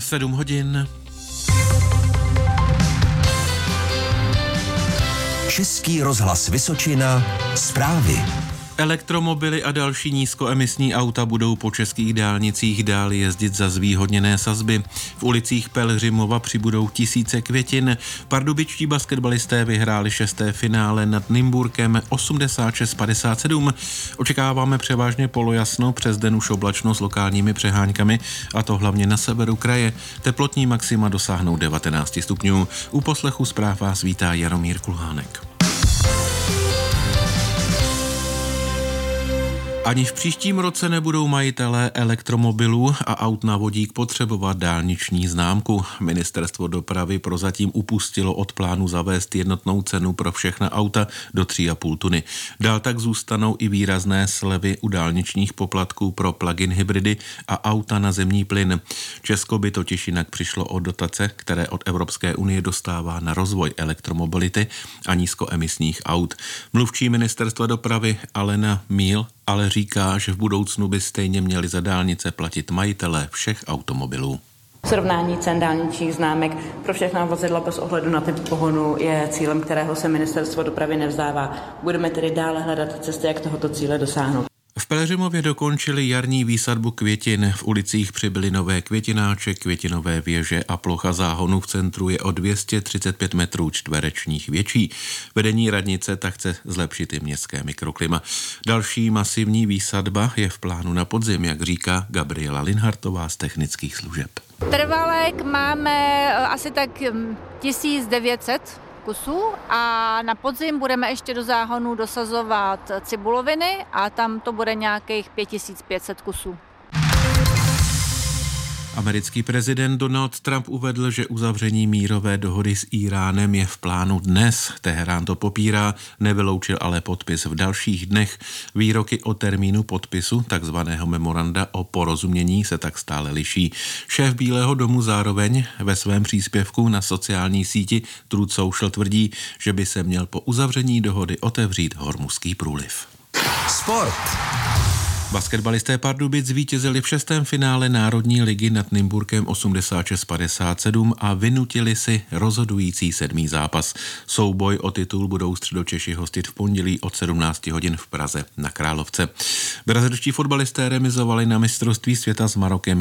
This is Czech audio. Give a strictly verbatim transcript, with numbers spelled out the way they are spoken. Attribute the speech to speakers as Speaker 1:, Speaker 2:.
Speaker 1: sedm hodin.
Speaker 2: Český rozhlas Vysočina, zprávy.
Speaker 1: Elektromobily a další nízkoemisní auta budou po českých dálnicích dál jezdit za zvýhodněné sazby. V ulicích Pelhřimova přibudou tisíce květin. Pardubičtí basketbalisté vyhráli šesté finále nad Nymburkem osmdesát šest padesát sedm. Očekáváme převážně polojasno, přes den už oblačno s lokálními přeháňkami, a to hlavně na severu kraje. Teplotní maxima dosáhnou devatenáct stupňů. U poslechu zpráv vás vítá Jaromír Kulhánek. Ani v příštím roce nebudou majitelé elektromobilů a aut na vodík potřebovat dálniční známku. Ministerstvo dopravy prozatím upustilo od plánu zavést jednotnou cenu pro všechna auta do tři a půl tuny. Dál tak zůstanou i výrazné slevy u dálničních poplatků pro plug-in hybridy a auta na zemní plyn. Česko by totiž jinak přišlo o dotace, které od Evropské unie dostává na rozvoj elektromobility a nízkoemisních aut. Mluvčí ministerstva dopravy Alena Míl ale říká, že v budoucnu by stejně měli za dálnice platit majitelé všech automobilů.
Speaker 3: Srovnání cen dálničních známek pro všechna vozidla bez ohledu na typ pohonu je cílem, kterého se ministerstvo dopravy nevzdává. Budeme tedy dále hledat cesty, jak tohoto cíle dosáhnout.
Speaker 1: V Pelhřimově dokončili jarní výsadbu květin. V ulicích přibyly nové květináče, květinové věže a plocha záhonu v centru je o dvě stě třicet pět metrů čtverečních větší. Vedení radnice tak chce zlepšit i městské mikroklima. Další masivní výsadba je v plánu na podzim, jak říká Gabriela Linhartová z technických služeb.
Speaker 4: Trvalek máme asi tak tisíc devět set kusů a na podzim budeme ještě do záhonu dosazovat cibuloviny a tam to bude nějakých pět tisíc pět set kusů.
Speaker 1: Americký prezident Donald Trump uvedl, že uzavření mírové dohody s Íránem je v plánu dnes. Teherán to popírá, nevyloučil ale podpis v dalších dnech. Výroky o termínu podpisu takzvaného memoranda o porozumění se tak stále liší. Šéf Bílého domu zároveň ve svém příspěvku na sociální síti Truth Social tvrdí, že by se měl po uzavření dohody otevřít Hormuzský průliv.
Speaker 2: Sport.
Speaker 1: Basketbalisté Pardubic zvítězili v šestém finále Národní ligy nad Nymburkem osmdesát šest padesát sedm a vynutili si rozhodující sedmý zápas. Souboj o titul budou Středočeši hostit v pondělí od sedmnáct hodin v Praze na Královce. Brazilští fotbalisté remizovali na mistrovství světa s Marokem